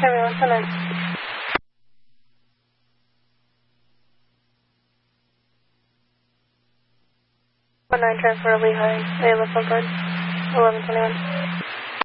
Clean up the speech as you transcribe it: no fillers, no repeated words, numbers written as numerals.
Chevy 179. 19 transfer to Lehigh, A. Left on guard, 1121.